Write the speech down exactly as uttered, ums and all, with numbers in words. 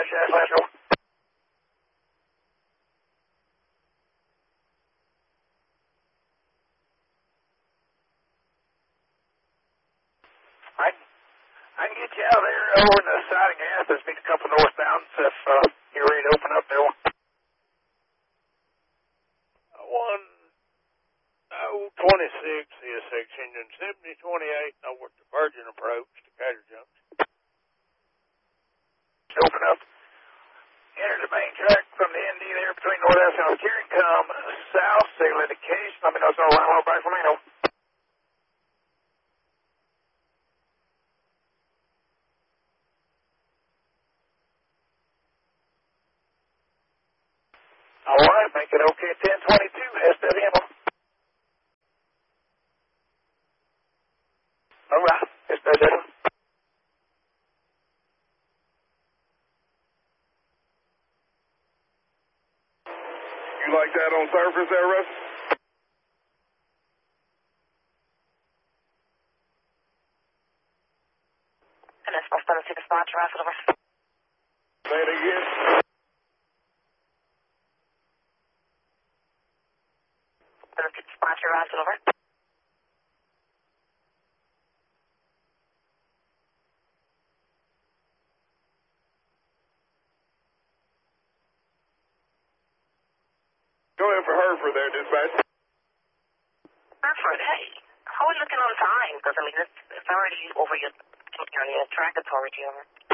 Shaft Lateral. I, I can get you out there over in the siding gas. There's been a couple northbounds if uh, you're ready to open up there. One oh twenty-six is section and seventy twenty-eight over to Virgin Approach to Cater Junction. Open up. Enter the main track from the N D there between North and South Gearing. Come south, signal indication. Let me know it's all right. Well, back from me. No. All right, make it okay. ten twenty-two, S W M. All right, S W M. You like that on surface there, Russ? And that's my seven six spot, Russell, over. Say it again. seven six spot, Russell, over. Go ahead for Hereford there, dispatch. Hereford, hey, how are we looking on time? Because, I mean, it's, it's already over your, your track authority over.